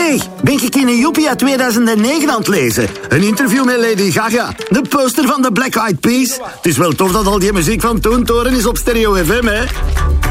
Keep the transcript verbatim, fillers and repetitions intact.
Zeg, ben ik in een Joepie uit tweeduizend negen aan het lezen? Een interview met Lady Gaga, de poster van de Black Eyed Peas. Het is wel tof dat al die muziek van toen toren is op Stereo F M, hè?